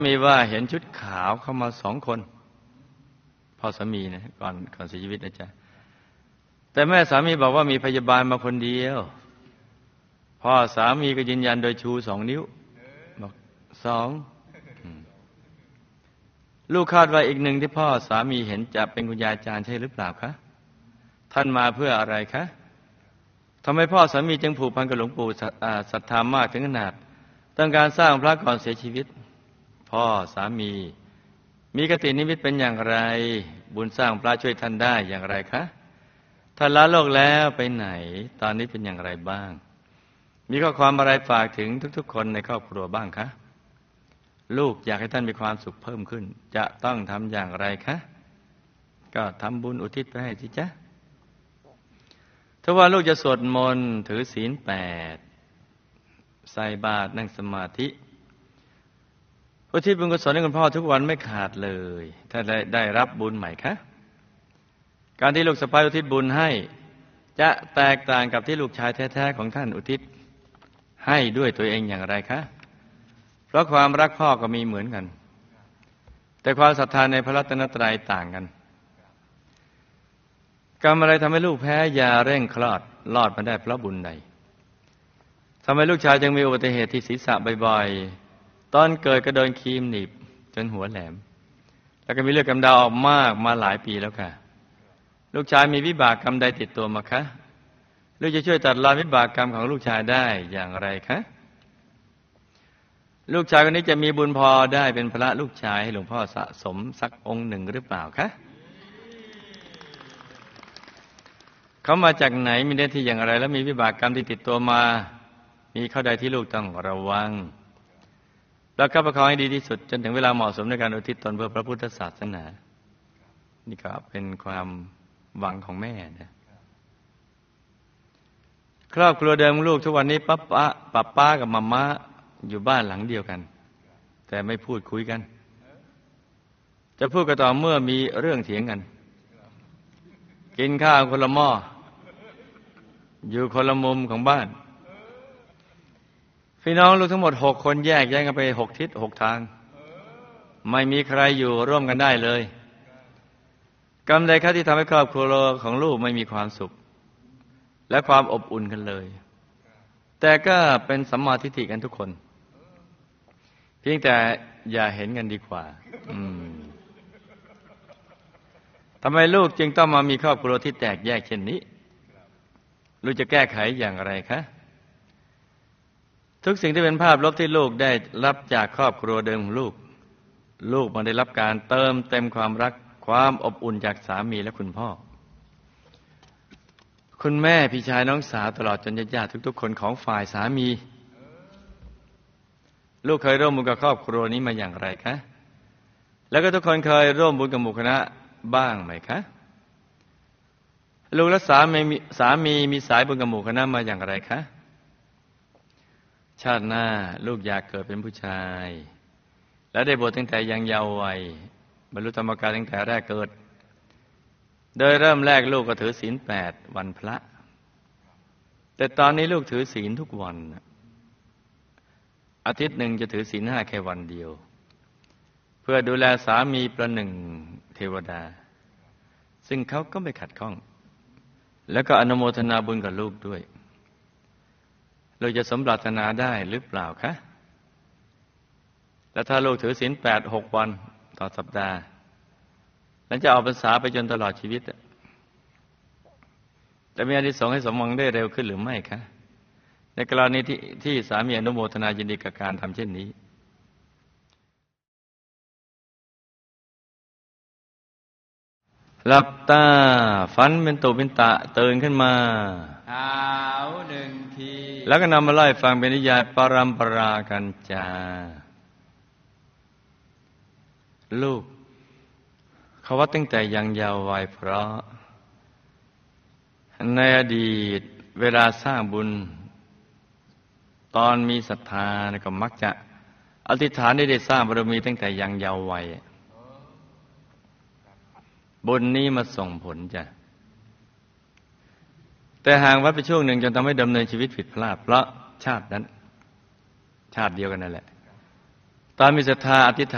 มีว่าเห็นชุดขาวเข้ามา2 คนพ่อสามีนะก่อนเสียชีวิตนะจ๊ะแต่แม่สามีบอกว่ามีพยาบาลมาคนเดียวพ่อสามีก็ยืนยันโดยชู2 นิ้วบอก2ลูกคาดว่าอีกหนึ่งที่พ่อสามีเห็นจะเป็นคุณยายจารย์ใช่หรือเปล่าคะท่านมาเพื่ออะไรคะทำไมพ่อสามีจึงผูกพันกับหลวงปู่ศรัทธามากถึงขนาดต้องการสร้างพระก่อนเสียชีวิตพ่อสามีกตินิมิตเป็นอย่างไรบุญสร้างพระช่วยท่านได้อย่างไรคะท่านละโลกแล้วไปไหนตอนนี้เป็นอย่างไรบ้างมีข้อความอะไรฝากถึงทุกๆคนในครอบครัวบ้างคะลูกอยากให้ท่านมีความสุขเพิ่มขึ้นจะต้องทำอย่างไรคะก็ทำบุญอุทิศไปให้สิจ๊ะถ้าว่าลูกจะสวดมนต์ถือศีล8ใส่บาตรนั่งสมาธิอุทิศบุญกุศลให้คุณพ่อทุกวันไม่ขาดเลยถ้าได้รับบุญใหม่คะการที่ลูกสะใภ้อุทิศบุญให้จะแตกต่างกับที่ลูกชายแท้ๆของท่านอุทิศให้ด้วยตัวเองอย่างไรคะเพราะความรักพ่อก็มีเหมือนกันแต่ความศรัทธาในพระรัตนตรัยต่างกันกรรมอะไรทำให้ลูกแพ้ยาเร่งคลอดรอดมาได้เพราะบุญใดทำไมลูกชายจึงมีอุบัติเหตุที่ศีรษะบ่อยๆตอนเกิดก็โดนครีมหนีบจนหัวแหลมแล้วก็มีเลือดกำเดาออกมากมาหลายปีแล้วค่ะลูกชายมีวิบากกรรมใดติดตัวมาคะลูกจะช่วยตัดรอนวิบากกรรมของลูกชายได้อย่างไรคะลูกชายคนนี้จะมีบุญพอได้เป็นพระลูกชายให้หลวงพ่อสะสมสักองค์หนึ่งหรือเปล่าคะเขามาจากไหนมีหน้าที่อย่างไรแล้วมีวิบากกรรมที่ติดตัวมามีข้อใดที่ลูกต้องระวังแล้วก็ประคองให้ดีที่สุดจนถึงเวลาเหมาะสมในการอุทิศตนเพื่อพระพุทธศาสนานี่ก็เป็นความหวังของแม่นะครอบครัวเดิมลูกทุกวันนี้ป้ากับมาม่าอยู่บ้านหลังเดียวกันแต่ไม่พูดคุยกันจะพูดก็ต่อเมื่อมีเรื่องเถียงกันกินข้าวคนละหม้ออยู่คนละมุมของบ้านพี่น้องลูกทั้งหมด6 คนแยกย้ายกันไป6 ทิศ6 ทางไม่มีใครอยู่ร่วมกันได้เลยกรรมใดคะที่ทำให้ครอบครัวของลูกไม่มีความสุขและความอบอุ่นกันเลยแต่ก็เป็นสัมมาทิฏฐิกันทุกคนเพียงแต่อย่าเห็นกันดีกว่าทำไมลูกจึงต้องมามีครอบครัวที่แตกแยกเช่นนี้ลูกจะแก้ไขอย่างไรคะทุกสิ่งที่เป็นภาพลบที่ลูกได้รับจากครอบครัวเดิมของลูกมันได้รับการเติมเต็มความรักความอบอุ่นจากสามีและคุณพ่อคุณแม่พี่ชายน้องสาวตลอดจนญาติๆทุกๆคนของฝ่ายสามีลูกเคยร่วมบุญกับครอบครัวนี้มาอย่างไรคะแล้วก็ทุกคนเคยร่วมบุญกับหมู่คณะบ้างไหมคะลูกและสามีมีสายบุญกับหมู่คณะมาอย่างไรคะชาติหน้าลูกอยากเกิดเป็นผู้ชายและได้บวชตั้งแต่ยังเยาว์วัยบรรลุธรรมกายตั้งแต่แรกเกิดโดยเริ่มแรกลูกก็ถือศีล8 วันพระแต่ตอนนี้ลูกถือศีลทุกวันอาทิตย์หนึ่งจะถือศีล5แค่วันเดียวเพื่อดูแลสามีประหนึ่งเทวดาซึ่งเขาก็ไม่ขัดข้องแล้วก็อนุโมทนาบุญกับลูกด้วยเราจะสมปรารถนาได้หรือเปล่าคะและถ้าลูกถือศีล8 6 วันต่อสัปดาห์แล้วจะออกพรรษาไปจนตลอดชีวิตจะมีอานิสงส์ให้สมหวังได้เร็วขึ้นหรือไม่คะในกรณีที่สามีอนุโมทนายินดีกับการทำเช่นนี้หลับตาฝันเป็นตุเป็นตะตื่นขึ้นมาหาว1 ทีแล้วก็นำมาไล่ฟังเป็นนิยายปรัมปรากันจาลูกเขาว่าตั้งแต่ยังเยาว์วัยเพราะในอดีตเวลาสร้างบุญตอนมีศรัทธาก็มักจะอธิษฐานได้สร้างบารมีตั้งแต่ยังเยาว์วัยบุญนี้มาส่งผลจ้ะแต่ห่างวัดไปช่วงหนึ่งจนทำให้ดำเนินชีวิตผิดพลาดเพราะชาตินั้นชาติเดียวกันนั่นแหละตอนมีศรัทธาอธิษฐาน